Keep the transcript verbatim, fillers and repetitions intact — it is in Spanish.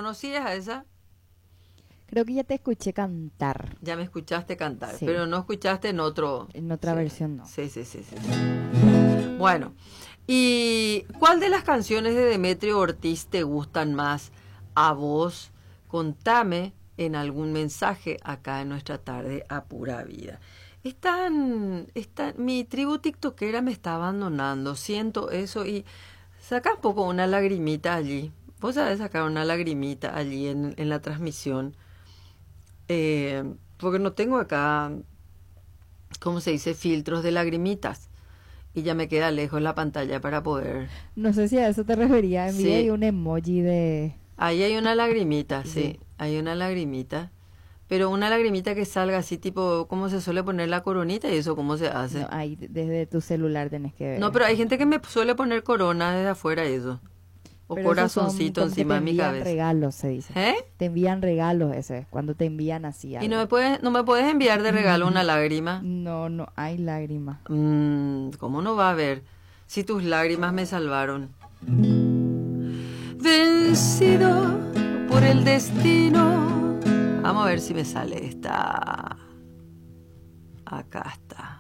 ¿Conocías a esa? Creo que ya te escuché cantar. Ya me escuchaste cantar, Sí. pero no escuchaste en otro... En otra sí. versión no. Sí, sí, sí, sí. Bueno, ¿y cuál de las canciones de Demetrio Ortiz te gustan más a vos? Contame en algún mensaje acá en nuestra tarde a pura vida. Están, están, mi tribu tiktokera me está abandonando, siento eso y saca un poco una lagrimita allí. Vos sabés sacar una lagrimita allí en, en la transmisión. Eh, porque no tengo acá, ¿cómo se dice? Filtros de lagrimitas. Y ya me queda lejos la pantalla para poder... No sé si a eso te refería. Envié Sí. un emoji de... Ahí hay una lagrimita, sí. Sí. Hay una lagrimita. Pero una lagrimita que salga así tipo, ¿cómo se suele poner la coronita y eso cómo se hace? No, ahí desde tu celular tenés que ver. No, pero hay gente que me suele poner corona desde afuera y eso. O Pero esos son corazoncito como que encima de te mi envían cabeza. regalos, se dice. ¿Eh? Te envían regalos ese, cuando te envían así algo. ¿Y no me puedes, no me puedes enviar de regalo una lágrima? No, no hay lágrima. Mm, ¿cómo no va a haber? Si tus lágrimas me salvaron. Vencido por el destino. Vamos a ver si me sale esta. Acá está.